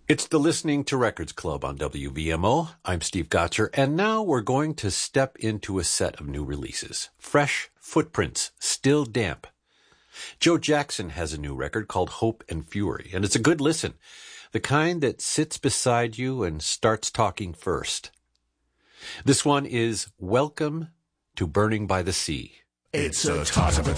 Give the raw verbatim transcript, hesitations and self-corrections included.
It's the Listening to Records Club on W V M O. I'm Steve Gotcher, and now we're going to step into a set of new releases. Fresh Footprints, Still Damp. Joe Jackson has a new record called Hope and Fury, and it's a good listen. The kind that sits beside you and starts talking first. This one is Welcome to Burning by the Sea. It's a toss of a